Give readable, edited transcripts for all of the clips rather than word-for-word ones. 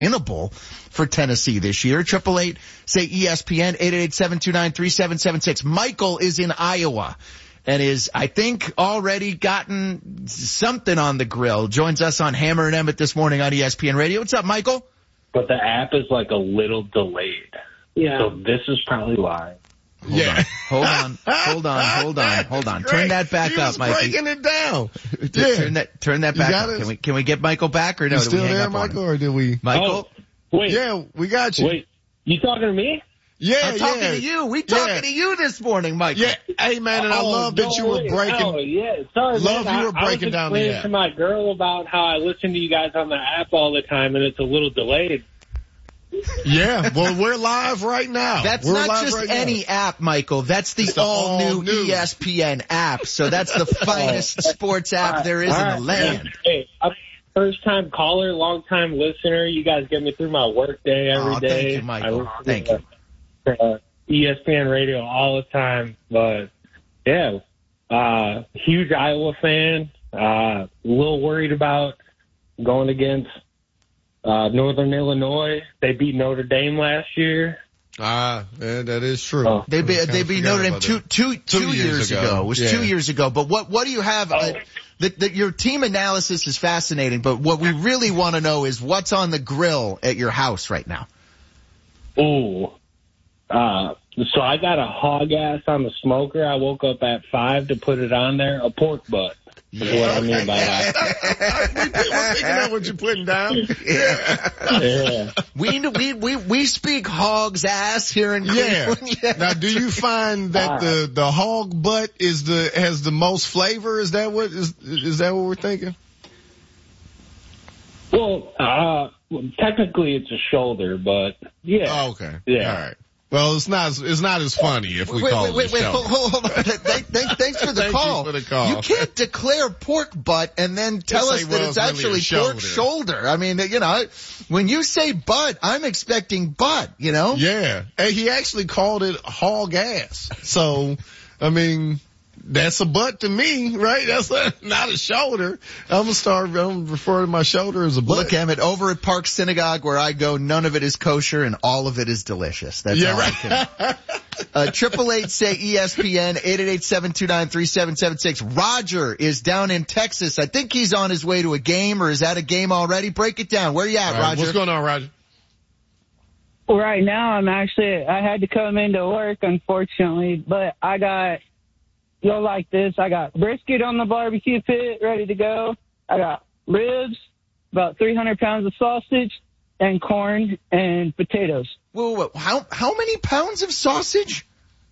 winnable for Tennessee this year. 888 say ESPN 888-729-3776. Michael is in Iowa and is, I think, already gotten something on the grill. Joins us on Hammer and Emmett this morning on ESPN Radio. What's up, Michael? But the app is like a little delayed. Yeah. So this is probably why. Hold on. Turn that back up, Mikey. Breaking it down. Turn that back up. Can we get Michael back or no? You still there, Michael, or did we? Michael? Oh, wait. Yeah, we got you. Wait, you talking to me? Yeah, I'm talking to you. We talking to you this morning, Michael. Yeah. Hey, man, and I love that you were breaking. Oh, yeah. Sorry, love man. you were breaking down the I was app. explaining to my girl about how I listen to you guys on the app all the time, and it's a little delayed. Yeah, well, we're live right now. We're not just any app, Michael. That's the all-new ESPN app. So that's the finest sports app there is in the land. Hey, I'm a first-time caller, long-time listener. You guys get me through my work day every day. Thank you, Michael. Thank you. ESPN Radio all the time. But, yeah, huge Iowa fan. A little worried about going against Northern Illinois. They beat Notre Dame last year. Yeah, that is true. They beat Notre Dame two years ago. It was 2 years ago. But what do you have? Your team analysis is fascinating, but what we really want to know is what's on the grill at your house right now. Ooh. So I got a hog ass on the smoker. I woke up at 5 to put it on there. A pork butt. That's what I mean by that. We're picking up what you're putting down. Yeah. We speak hog's ass here in Cleveland. Yeah. Now, do you find that the hog butt has the most flavor? Is that what we're thinking? Well, technically it's a shoulder, but yeah. Oh, okay. Yeah. All right. Well, it's not as funny if we call it a shoulder. Hold on. Thanks for the call. Thank you for the call. You can't declare pork butt and then tell us that it's actually really pork shoulder. I mean, when you say butt, I'm expecting butt, Yeah. Hey, he actually called it hog ass. So, I mean, that's a butt to me, right? That's not a shoulder. I'm referring to my shoulder as a butt. Look, Emmett, over at Park Synagogue where I go, none of it is kosher and all of it is delicious. That's all right. I can. 888 say ESPN, 888-729-3776. Roger is down in Texas. I think he's on his way to a game, or is at a game already. Break it down. Where you at, Roger? What's going on, Roger? Right now, I had to come into work, unfortunately, but you'll like this. I got brisket on the barbecue pit ready to go. I got ribs, about 300 pounds of sausage, and corn and potatoes. Whoa. How many pounds of sausage?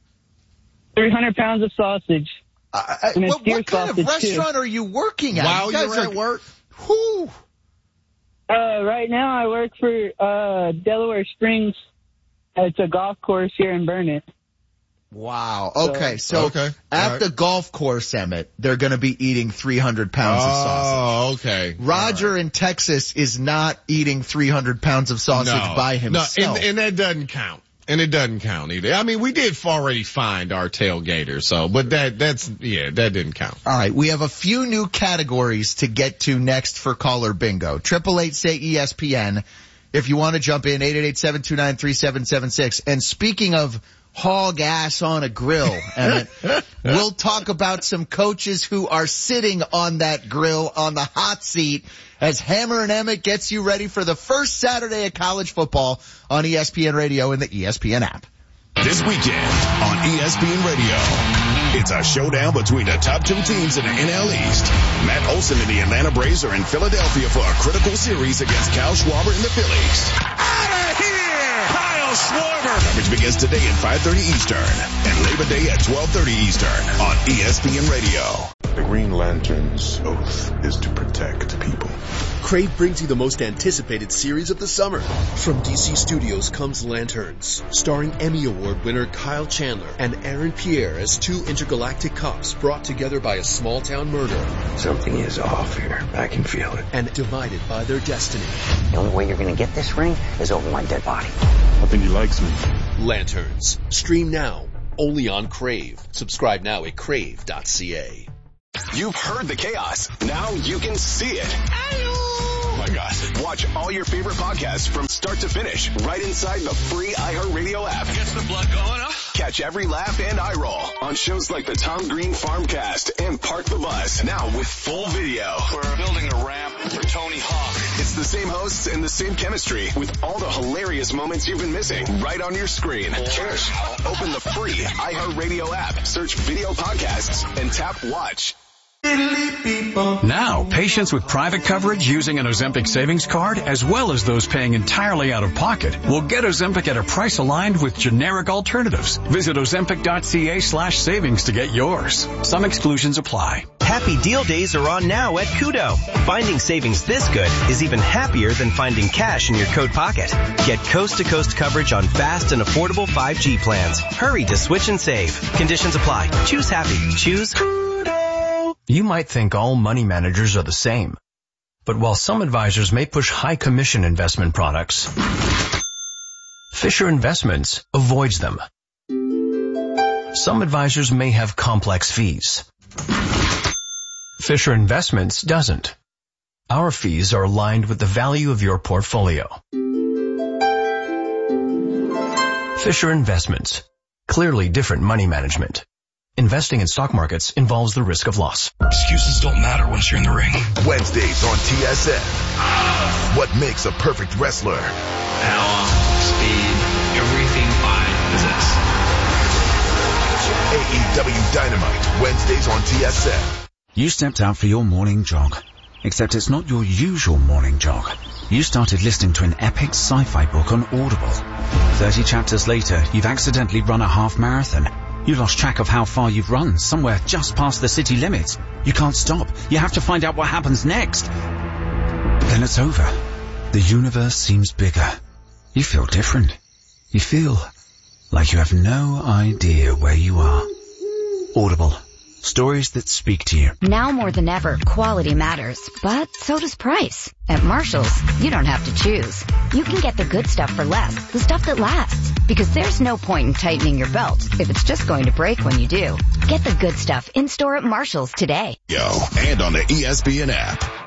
300 pounds of sausage. What kind of restaurant are you working at? While you're at work? Whoo. Right now I work for Delaware Springs. It's a golf course here in Burnett. Wow. Okay. So at the golf course, Emmett, they're going to be eating 300 pounds of sausage. Oh, okay. Roger in Texas is not eating 300 pounds of sausage by himself. No, and that doesn't count. And it doesn't count either. I mean, we did already find our tailgater, but that didn't count. All right. We have a few new categories to get to next for caller bingo. 888 say ESPN. If you want to jump in, 888-729-3776. And speaking of hog ass on a grill, Emmett, we'll talk about some coaches who are sitting on that grill on the hot seat as Hammer and Emmett gets you ready for the first Saturday of college football on ESPN Radio and the ESPN app. This weekend on ESPN Radio, it's a showdown between the top two teams in the NL East. Matt Olson and the Atlanta Braves are in Philadelphia for a critical series against Kyle Schwarber and the Phillies. Out of here! Kyle Schwarber! Coverage begins today at 5:30 Eastern and Labor Day at 12:30 Eastern on ESPN Radio. The Green Lantern's oath is to protect people. Crave brings you the most anticipated series of the summer. From DC Studios comes Lanterns, starring Emmy Award winner Kyle Chandler and Aaron Pierre as two intergalactic cops brought together by a small-town murder. Something is off here. I can feel it. And divided by their destiny. The only way you're going to get this ring is over my dead body. I think he likes me. Lanterns. Stream now, only on Crave. Subscribe now at crave.ca. You've heard the chaos. Now you can see it. By among us. Watch all your favorite podcasts from start to finish right inside the free iHeartRadio app. Gets the blood going, huh? Catch every laugh and eye roll on shows like the Tom Green Farmcast and Park the Bus. Now with full video. We're building a ramp for Tony Hawk. It's the same hosts and the same chemistry with all the hilarious moments you've been missing right on your screen. Cheers. Open the free iHeartRadio app, search video podcasts, and tap watch. Now, patients with private coverage using an Ozempic savings card, as well as those paying entirely out of pocket, will get Ozempic at a price aligned with generic alternatives. Visit Ozempic.ca/savings to get yours. Some exclusions apply. Happy deal days are on now at Kudo. Finding savings this good is even happier than finding cash in your coat pocket. Get coast-to-coast coverage on fast and affordable 5G plans. Hurry to switch and save. Conditions apply. Choose happy. Choose Kudo. You might think all money managers are the same. But while some advisors may push high commission investment products, Fisher Investments avoids them. Some advisors may have complex fees. Fisher Investments doesn't. Our fees are aligned with the value of your portfolio. Fisher Investments. Clearly different money management. Investing in stock markets involves the risk of loss. Excuses don't matter once you're in the ring. Wednesdays on TSN. What makes a perfect wrestler? Power, speed, everything I possess. AEW Dynamite, Wednesdays on TSN. You stepped out for your morning jog, except it's not your usual morning jog. You started listening to an epic sci-fi book on Audible. 30 chapters later, you've accidentally run a half marathon. You lost track of how far you've run, somewhere just past the city limits. You can't stop. You have to find out what happens next. Then it's over. The universe seems bigger. You feel different. You feel like you have no idea where you are. Audible. Stories that speak to you. Now more than ever, quality matters, but so does price. At Marshall's, you don't have to choose. You can get the good stuff for less, the stuff that lasts. Because there's no point in tightening your belt if it's just going to break when you do. Get the good stuff in store at Marshall's today. And on the ESPN app.